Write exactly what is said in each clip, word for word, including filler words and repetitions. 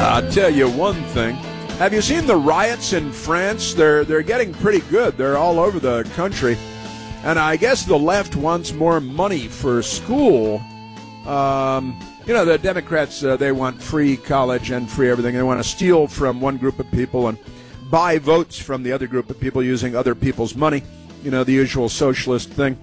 I'll tell you one thing. Have you seen the riots in France? They're they're getting pretty good. They're all over the country. And I guess the left wants more money for school. Um, you know, the Democrats, uh, they want free college and free everything. They want to steal from one group of people and buy votes from the other group of people using other people's money. You know, the usual socialist thing.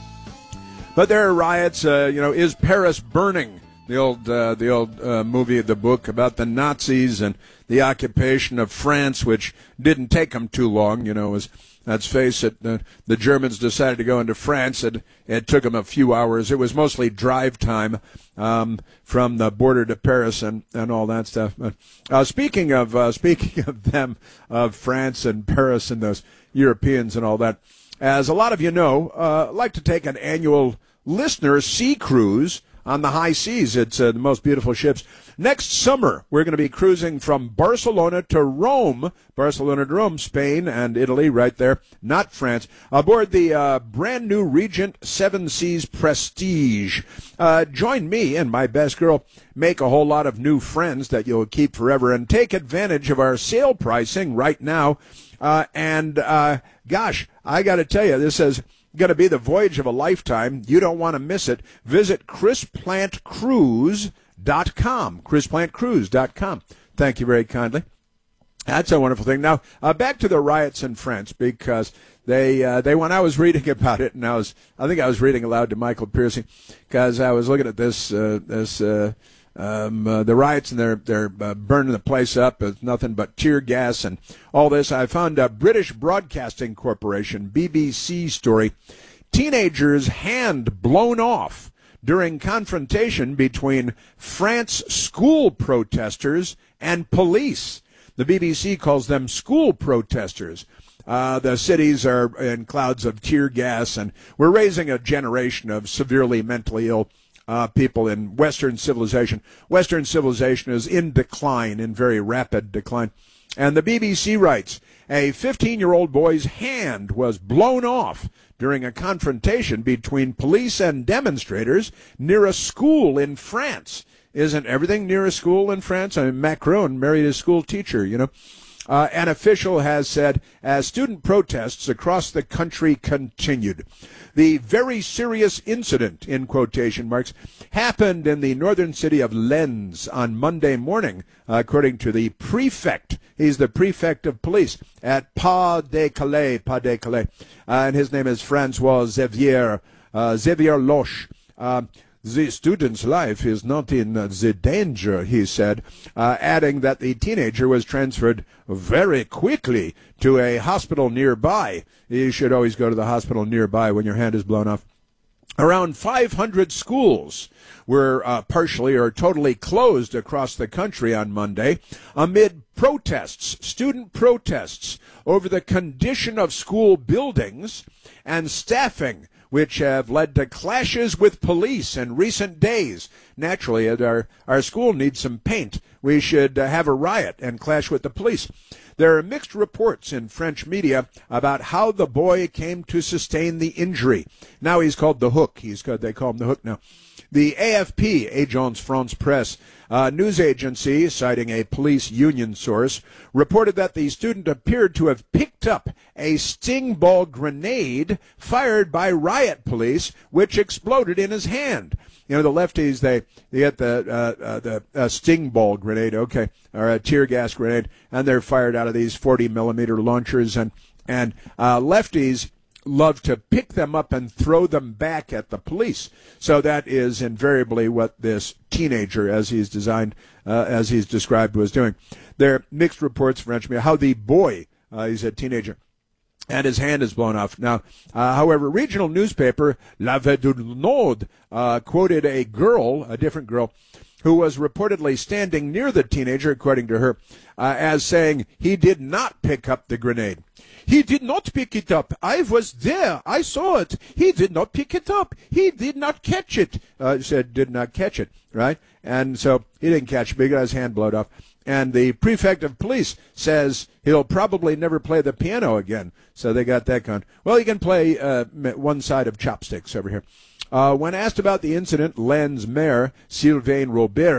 But there are riots. Uh, you know, is Paris burning? The old, uh, the old uh, movie, the book about the Nazis and the occupation of France, which didn't take them too long. You know, was let's face it, the, the Germans decided to go into France. It, it took them a few hours. It was mostly drive time um, from the border to Paris and, and all that stuff. But uh, speaking of uh, speaking of them, of France and Paris and those Europeans and all that, as a lot of you know, uh, I like to take an annual listener sea cruise on the high seas. It's uh, the most beautiful ships. Next summer, we're going to be cruising from Barcelona to Rome, Barcelona to Rome, Spain and Italy, right there, not France, aboard the uh, brand new Regent Seven Seas Prestige. Uh, join me and my best girl, make a whole lot of new friends that you'll keep forever, and take advantage of our sale pricing right now. Uh, and, uh, gosh, I got to tell you, this is going to be the voyage of a lifetime. You don't want to miss it. Visit chris plant cruise dot com, chris plant cruise dot com. Thank you very kindly. That's a wonderful thing. Now, uh, back to the riots in France, because they, uh, they, when I was reading about it, and I was, I think I was reading aloud to Michael Piercy, because I was looking at this, uh, this, uh, Um, uh, the riots, and they're they're uh, burning the place up. It's nothing but tear gas and all this. I found a British Broadcasting Corporation, B B C story. Teenager's hand blown off during confrontation between France school protesters and police. The B B C calls them school protesters. Uh, the cities are in clouds of tear gas, and we're raising a generation of severely mentally ill Uh, people in Western civilization. Western civilization is in decline, in very rapid decline. And the B B C writes, a fifteen-year-old boy's hand was blown off during a confrontation between police and demonstrators near a school in France. Isn't everything near a school in France? I mean, Macron married a school teacher, you know. Uh, an official has said, as student protests across the country continued. The very serious incident, in quotation marks, happened in the northern city of Lens on Monday morning, according to the prefect. He's the prefect of police at Pas-de-Calais, Pas-de-Calais. Uh, and his name is Francois Xavier, uh, Xavier Loche. Uh, The student's life is not in uh, the danger, he said, uh, adding that the teenager was transferred very quickly to a hospital nearby. You should always go to the hospital nearby when your hand is blown off. Around five hundred schools were uh, partially or totally closed across the country on Monday amid protests, student protests, over the condition of school buildings and staffing, which have led to clashes with police in recent days. Naturally, our, our school needs some paint. We should uh, have a riot and clash with the police. There are mixed reports in French media about how the boy came to sustain the injury. Now he's called the Hook. He's called, they call him the Hook now. The A F P, Agence France Presse, a news agency citing a police union source, reported that the student appeared to have picked up a sting ball grenade fired by riot police, which exploded in his hand. You know, the lefties, they, they get the uh, uh, the uh, sting ball grenade, okay, or a tear gas grenade, and they're fired out of these forty millimeter launchers, and, and uh, lefties love to pick them up and throw them back at the police. So that is invariably what this teenager, as he's designed, uh, as he's described, was doing. There are mixed reports, French media, how the boy, uh, he's a teenager, and his hand is blown off. Now, uh, however, regional newspaper La Voix du Nord uh, quoted a girl, a different girl, who was reportedly standing near the teenager, according to her, uh, as saying he did not pick up the grenade. He did not pick it up. I was there. I saw it. He did not pick it up. He did not catch it. Uh, said did not catch it, right? And so he didn't catch it, but he got his hand blown off. And the prefect of police says he'll probably never play the piano again. So they got that going. Well, he can play uh, one side of chopsticks over here. Uh, when asked about the incident, Lens mayor Sylvain Robert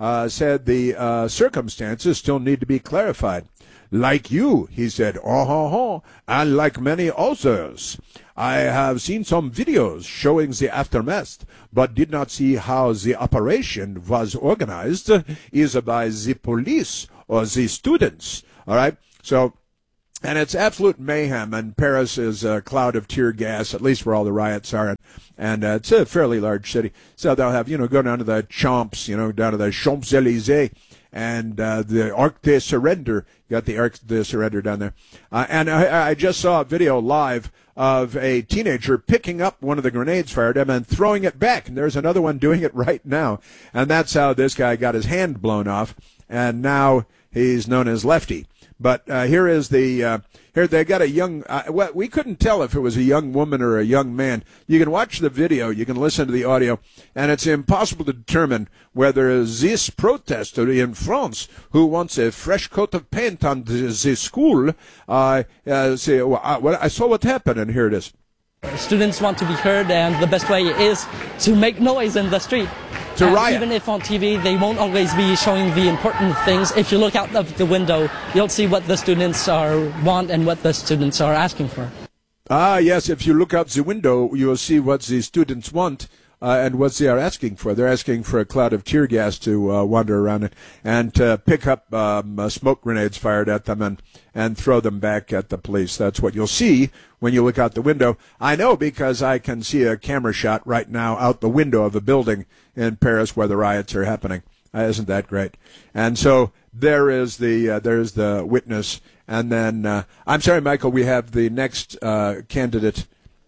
uh, said the uh, circumstances still need to be clarified. Like you, he said, oh, oh, oh, and like many others. I have seen some videos showing the aftermath, but did not see how the operation was organized, either by the police or the students. All right? So, and it's absolute mayhem, and Paris is a cloud of tear gas, at least where all the riots are, and, and uh, it's a fairly large city. So they'll have, you know, go down to the Champs, you know, down to the Champs-Élysées, and uh, the Arc de Surrender. You got the Arc de Surrender down there. Uh, and I, I just saw a video live of a teenager picking up one of the grenades fired at him and throwing it back. And there's another one doing it right now. And that's how this guy got his hand blown off. And now he's known as Lefty. But uh, here is the, uh, here they got a young, uh, well, we couldn't tell if it was a young woman or a young man. You can watch the video, you can listen to the audio, and it's impossible to determine whether this protester in France who wants a fresh coat of paint on the, the school, uh, uh, say, well, I, well, I saw what happened, and here it is. Students want to be heard, and the best way is to make noise in the street. To riot. Even if on T V they won't always be showing the important things, if you look out of the window, you'll see what the students are want and what the students are asking for. Ah, yes, if you look out the window, you'll see what the students want uh, and what they are asking for. They're asking for a cloud of tear gas to uh, wander around and, and to pick up um, uh, smoke grenades fired at them and, and throw them back at the police. That's what you'll see when you look out the window. I know because I can see a camera shot right now out the window of a building in Paris where the riots are happening. Uh, isn't that great? And so there is the uh, there's the witness. And then, uh, I'm sorry, Michael, we have the next uh, candidate.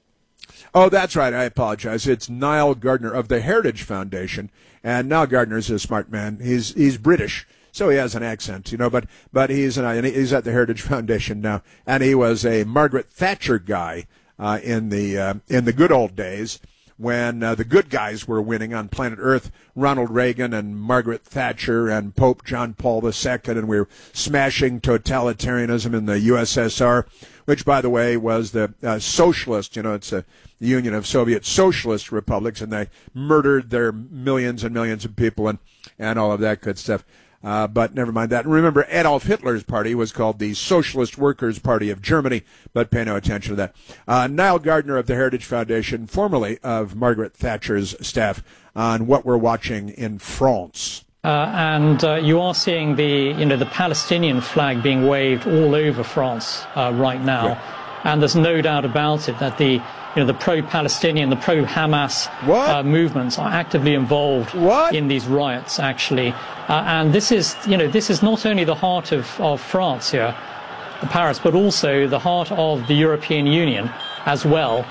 Oh, that's right. I apologize. It's Niall Gardner of the Heritage Foundation. And Niall Gardner is a smart man. He's he's British, so he has an accent, you know, but but he's an, he's at the Heritage Foundation now. And he was a Margaret Thatcher guy uh, in the uh, in the good old days, when uh, the good guys were winning on planet Earth, Ronald Reagan and Margaret Thatcher and Pope John Paul the Second, and we were smashing totalitarianism in the U S S R, which, by the way, was the uh, socialist, you know, it's a union of Soviet socialist republics, and they murdered their millions and millions of people and, and all of that good stuff. Uh, but never mind that. And remember, Adolf Hitler's party was called the Socialist Workers' Party of Germany, but pay no attention to that. Uh, Niall Gardner of the Heritage Foundation, formerly of Margaret Thatcher's staff, on what we're watching in France. Uh, and uh, you are seeing the, you know, the Palestinian flag being waved all over France uh, right now. Yeah. And there's no doubt about it that the, you know, the pro-Palestinian, the pro-Hamas uh, movements are actively involved what? in these riots, actually. Uh, and this is, you know, this is not only the heart of, of France here, Paris, but also the heart of the European Union as well.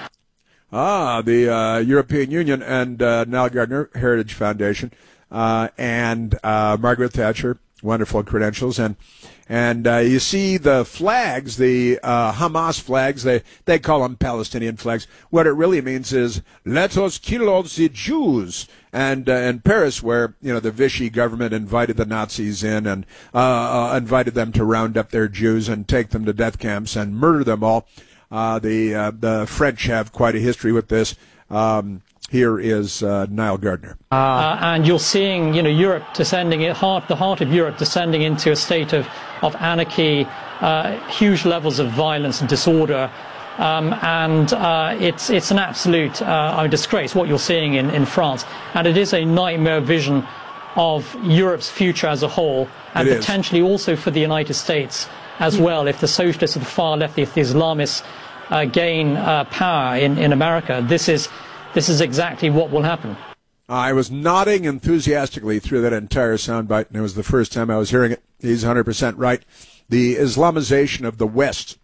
Ah, the uh, European Union and uh, Niall Gardner Heritage Foundation uh, and uh, Margaret Thatcher, wonderful credentials, and and uh, you see the flags, the uh, Hamas flags. They they call them Palestinian flags. What it really means is "Let us kill all the Jews." And uh, in Paris, where you know the Vichy government invited the Nazis in and uh, uh, invited them to round up their Jews and take them to death camps and murder them all. Uh, the uh, the French have quite a history with this. Um, here is uh, Niall Gardner. Uh, and you're seeing, you know, Europe descending, at heart, the heart of Europe descending into a state of, of anarchy, uh, huge levels of violence and disorder. Um, and uh, it's, it's an absolute uh, disgrace, what you're seeing in, in France. And it is a nightmare vision of Europe's future as a whole, and it potentially is. also for the United States as well, if the socialists of the far left, if the Islamists uh, gain uh, power in, in America. This is, this is exactly what will happen. I was nodding enthusiastically through that entire soundbite, and it was the first time I was hearing it. He's one hundred percent right. The Islamization of the West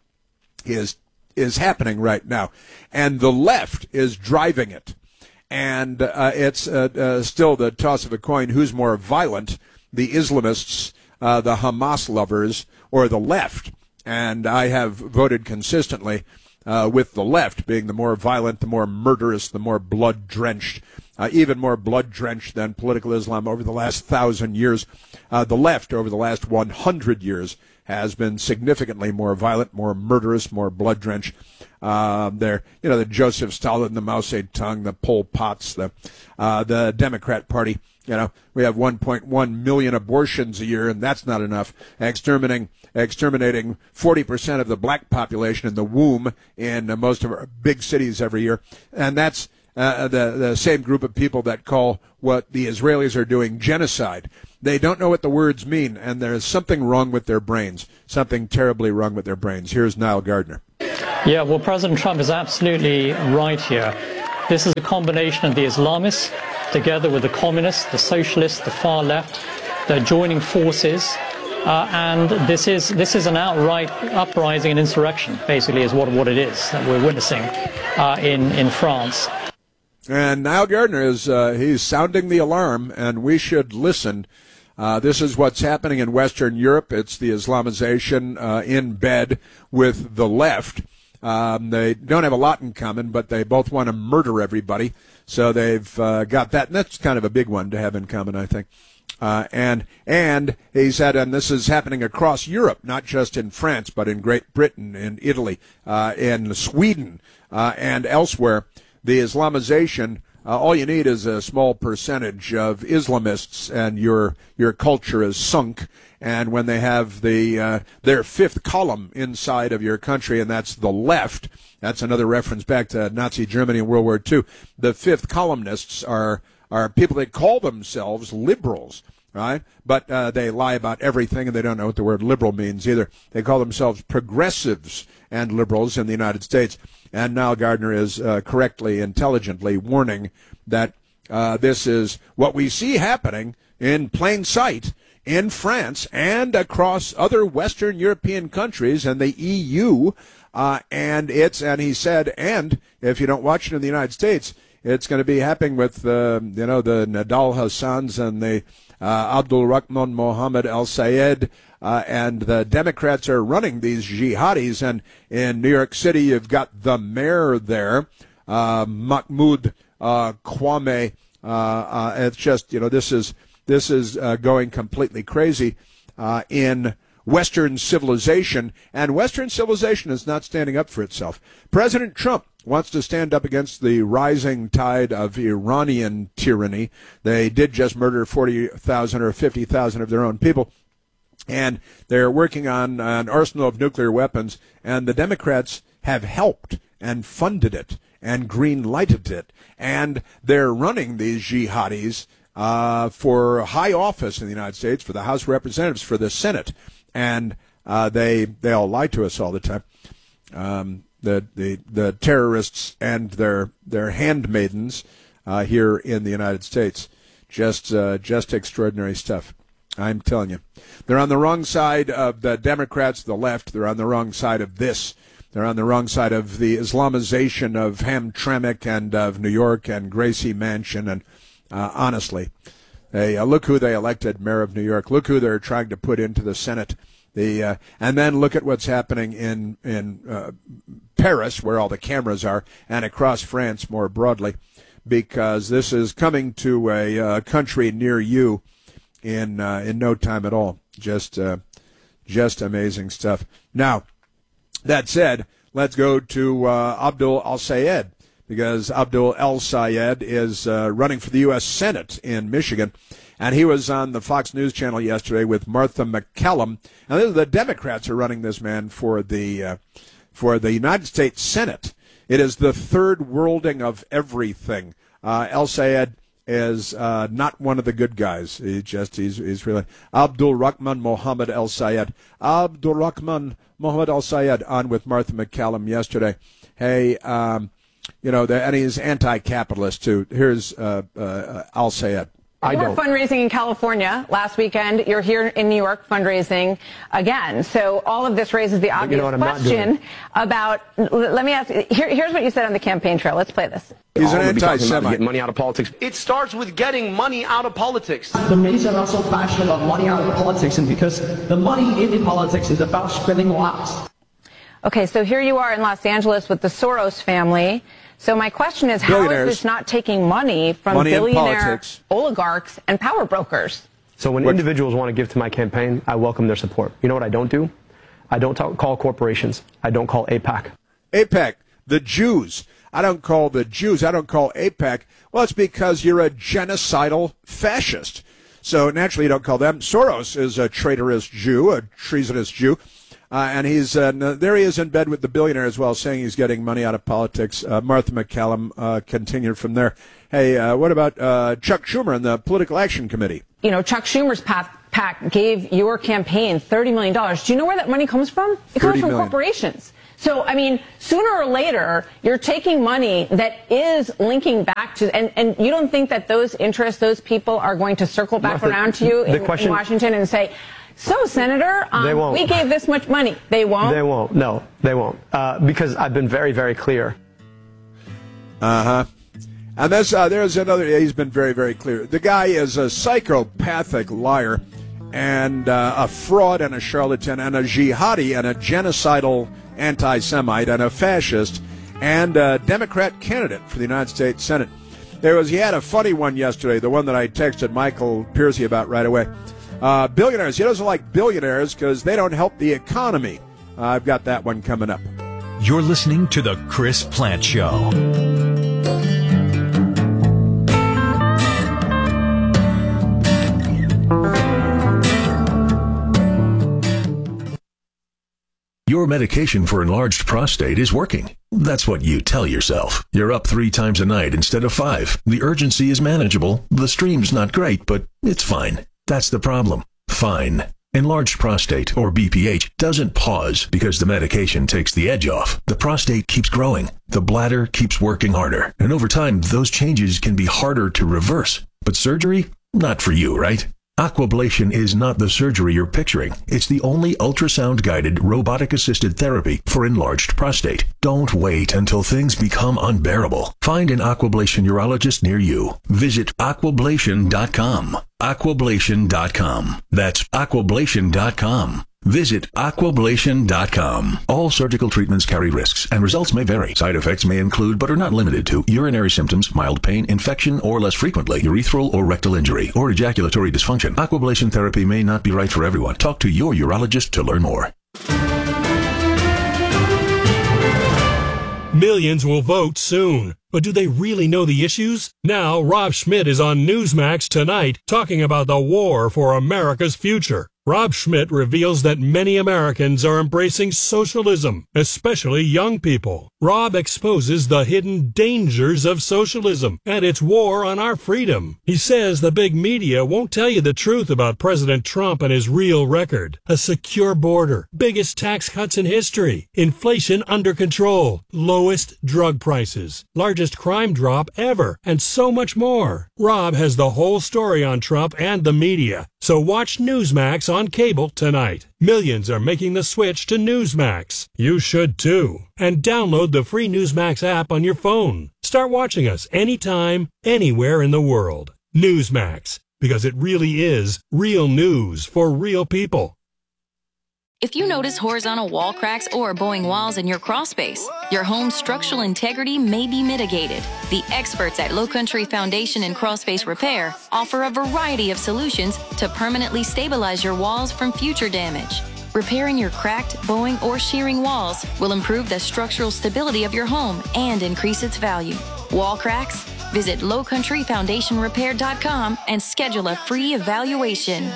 is is happening right now, and the left is driving it. And uh, it's uh, uh, still the toss of a coin who's more violent, the Islamists, uh, the Hamas lovers, or the left. And I have voted consistently uh, with the left being the more violent, the more murderous, the more blood-drenched, uh, even more blood-drenched than political Islam over the last thousand years. Uh, the left over the last one hundred years has been significantly more violent, more murderous, more blood-drenched. Uh, there, you know, the Joseph Stalin, the Mao Zedong, the Pol Pots, the uh, the Democrat Party You know, we have one point one million abortions a year, and that's not enough. Exterminating, exterminating forty percent of the black population in the womb in uh, most of our big cities every year. And that's uh, the, the same group of people that call what the Israelis are doing genocide. They don't know what the words mean, and there's something wrong with their brains, something terribly wrong with their brains. Here's Niall Gardner. Yeah, well, President Trump is absolutely right here. This is a combination of the Islamists together with the communists, the socialists, the far left. They're joining forces, uh, and this is this is an outright uprising and insurrection, basically, is what what it is that we're witnessing uh, in in France. And Niall Gardner is uh, he's sounding the alarm, and we should listen. Uh, this is what's happening in Western Europe. It's the Islamization uh, in bed with the left. Um, they don't have a lot in common, but they both want to murder everybody. So they've uh, got that, and that's kind of a big one to have in common, I think. Uh, and and he said, and this is happening across Europe, not just in France, but in Great Britain, in Italy, uh, in Sweden, uh, and elsewhere. The Islamization, uh, all you need is a small percentage of Islamists, and your your culture is sunk. And when they have the uh, their fifth column inside of your country, and that's the left, that's another reference back to Nazi Germany in World War Two. The fifth columnists are are people that call themselves liberals, right? But uh, they lie about everything, and they don't know what the word liberal means either. They call themselves progressives and liberals in the United States. And Niall Gardner is uh, correctly, intelligently warning that uh, this is what we see happening in plain sight in France and across other Western European countries and the E U, uh, and it's and he said, and if you don't watch it in the United States, it's going to be happening with uh, you know the Nidal Hassans and the uh, Abdul Rahman Mohammed Al Sayed, uh, and the Democrats are running these jihadis. And in New York City, you've got the mayor there, uh, Mahmoud uh, Kwame. Uh, uh, it's just you know this is. This is uh, going completely crazy uh, in Western civilization, and Western civilization is not standing up for itself. President Trump wants to stand up against the rising tide of Iranian tyranny. They did just murder forty thousand or fifty thousand of their own people, and they're working on an arsenal of nuclear weapons, and the Democrats have helped and funded it and green-lighted it, and they're running these jihadis Uh, for high office in the United States, for the House of Representatives, for the Senate, and uh, they they all lie to us all the time. Um, the the the terrorists and their their handmaidens uh, here in the United States, just uh, just extraordinary stuff. I'm telling you, they're on the wrong side of the Democrats, the left. They're on the wrong side of this. They're on the wrong side of the Islamization of Hamtramck and of New York and Gracie Mansion and. Uh, honestly, they, uh, look who they elected mayor of New York. Look who they're trying to put into the Senate. The uh, and then look at what's happening in in uh, Paris, where all the cameras are, and across France more broadly, because this is coming to a uh, country near you in uh, in no time at all. Just uh, just amazing stuff. Now, that said, let's go to uh, Abdul Al-Sayed. Because Abdul El-Sayed is uh, running for the U S Senate in Michigan. And he was on the Fox News channel yesterday with Martha McCallum. And the Democrats are running this man for the uh, for the United States Senate. It is the third worlding of everything. Uh, El-Sayed is uh, not one of the good guys. He just he's he's really Abdul Rahman Mohammed El-Sayed. Abdul Rahman Mohammed El-Sayed on with Martha McCallum yesterday. Hey. Um, You know, and he's anti-capitalist, too. Here's uh, uh, Al-Sayed. I you were fundraising in California last weekend. You're here in New York fundraising again. So all of this raises the obvious you know question about, let me ask, here, here's what you said on the campaign trail. Let's play this. He's an anti-Semite. Getting money out of politics. It starts with getting money out of politics. The reason I'm so passionate about money out of politics is because the money in politics is about spending lots. Okay, so here you are in Los Angeles with the Soros family. So my question is, how is this not taking money from money billionaire oligarchs and power brokers? So when what? individuals want to give to my campaign, I welcome their support. You know what I don't do? I don't talk, call corporations. I don't call AIPAC. AIPAC, the Jews. I don't call the Jews, I don't call AIPAC. Well, it's because you're a genocidal fascist. So naturally you don't call them. Soros is a traitorous Jew, a treasonous Jew. Uh, and he's uh, there he is in bed with the billionaire as well, saying he's getting money out of politics. Uh, Martha McCallum uh, continued from there. Hey, uh, what about uh, Chuck Schumer and the Political Action Committee? You know, Chuck Schumer's PAC gave your campaign thirty million dollars. Do you know where that money comes from? It comes from million. corporations. So, I mean, sooner or later, you're taking money that is linking back to, and, and you don't think that those interests, those people are going to circle back Martha, around to you in, question, in Washington and say, so, Senator, um, we gave this much money. They won't? They won't. No, they won't. Uh, because I've been very, very clear. Uh-huh. And that's, uh, there's another, he's been very, very clear. The guy is a psychopathic liar and uh, a fraud and a charlatan and a jihadi and a genocidal anti-Semite and a fascist and a Democrat candidate for the United States Senate. There was, he had a funny one yesterday, the one that I texted Michael Piercy about right away. Uh, billionaires. He doesn't like billionaires because they don't help the economy. Uh, I've got that one coming up. You're listening to The Chris Plante Show. Your medication for enlarged prostate is working. That's what you tell yourself. You're up three times a night instead of five. The urgency is manageable. The stream's not great, but it's fine. That's the problem. Fine. Enlarged prostate, or B P H, doesn't pause because the medication takes the edge off. The prostate keeps growing. The bladder keeps working harder. And over time, those changes can be harder to reverse. But surgery? Not for you, right? Aquablation is not the surgery you're picturing. It's the only ultrasound-guided, robotic-assisted therapy for enlarged prostate. Don't wait until things become unbearable. Find an Aquablation urologist near you. Visit aquablation dot com. aquablation dot com. That's aquablation dot com. Visit aquablation dot com. All surgical treatments carry risks, and results may vary. Side effects may include, but are not limited to, urinary symptoms, mild pain, infection, or less frequently, urethral or rectal injury, or ejaculatory dysfunction. Aquablation therapy may not be right for everyone. Talk to your urologist to learn more. Millions will vote soon. But do they really know the issues? Now, Rob Schmidt is on Newsmax tonight talking about the war for America's future. Rob Schmidt reveals that many Americans are embracing socialism, especially young people. Rob exposes the hidden dangers of socialism and its war on our freedom. He says the big media won't tell you the truth about President Trump and his real record. A secure border, biggest tax cuts in history, inflation under control, lowest drug prices, largest crime drop ever, and so much more. Rob has the whole story on Trump and the media. So watch Newsmax on cable tonight. Millions are making the switch to Newsmax. You should too. And download the free Newsmax app on your phone. Start watching us anytime, anywhere in the world. Newsmax, because it really is real news for real people. If you notice horizontal wall cracks or bowing walls in your crawl space, your home's structural integrity may be mitigated. The experts at Low Country Foundation and Crawl Space Repair offer a variety of solutions to permanently stabilize your walls from future damage. Repairing your cracked, bowing, or shearing walls will improve the structural stability of your home and increase its value. Wall cracks? Visit low country foundation repair dot com and schedule a free evaluation.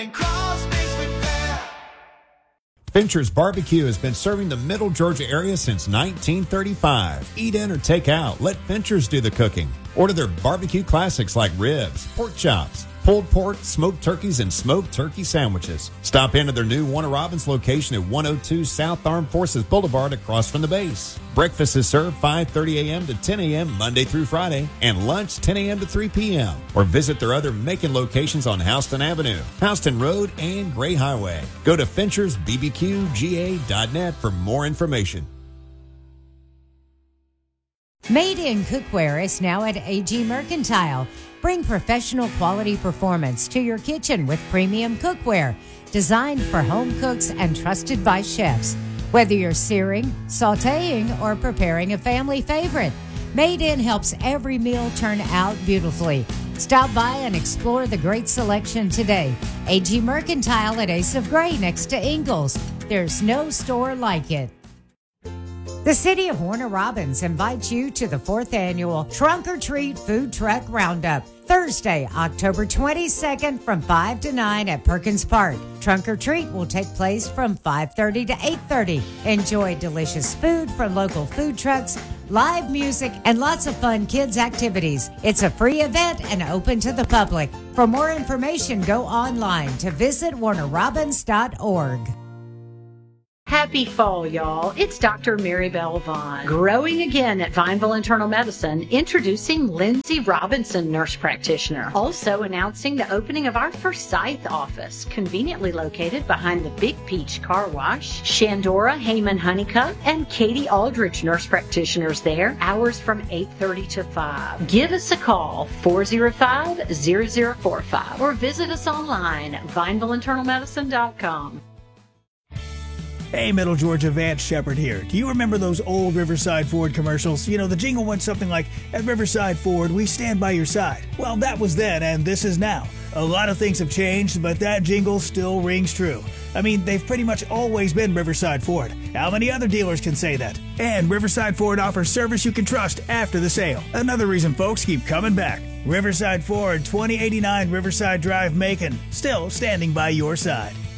Fincher's Barbecue has been serving the Middle Georgia area since nineteen thirty-five. Eat in or take out. Let Fincher's do the cooking. Order their barbecue classics like ribs, pork chops, pulled pork, smoked turkeys, and smoked turkey sandwiches. Stop into their new Warner Robins location at one oh two South Armed Forces Boulevard across from the base. Breakfast is served five thirty a.m. to ten a.m. Monday through Friday, and lunch ten a.m. to three p.m. Or visit their other Macon locations on Houston Avenue, Houston Road, and Gray Highway. Go to Finchers B B Q G A dot net for more information. Made in Cookware is now at A G Mercantile. Bring professional quality performance to your kitchen with premium cookware designed for home cooks and trusted by chefs. Whether you're searing, sautéing, or preparing a family favorite, Made In helps every meal turn out beautifully. Stop by and explore the great selection today. A G Mercantile at Ace of Gray next to Ingalls. There's no store like it. The City of Warner Robins invites you to the fourth annual Trunk or Treat Food Truck Roundup, Thursday, October twenty-second from five to nine at Perkins Park. Trunk or Treat will take place from five thirty to eight thirty. Enjoy delicious food from local food trucks, live music, and lots of fun kids' activities. It's a free event and open to the public. For more information, go online to visit warner robins dot org. Happy fall, y'all. It's Doctor Mary Bell Vaughn. Growing again at Vineville Internal Medicine, introducing Lindsay Robinson, nurse practitioner. Also announcing the opening of our Forsyth office, conveniently located behind the Big Peach Car Wash. Shandora Heyman Honeycutt and Katie Aldridge, nurse practitioners there. Hours from eight thirty to five. Give us a call, four oh five, zero zero four five, or visit us online at vineville internal medicine dot com. Hey, Middle Georgia, Vance Shepard here. Do you remember those old Riverside Ford commercials? You know, the jingle went something like, at Riverside Ford, we stand by your side. Well, that was then, and this is now. A lot of things have changed, but that jingle still rings true. I mean, they've pretty much always been Riverside Ford. How many other dealers can say that? And Riverside Ford offers service you can trust after the sale. Another reason folks keep coming back. Riverside Ford, twenty eighty-nine Riverside Drive, Macon. Still standing by your side.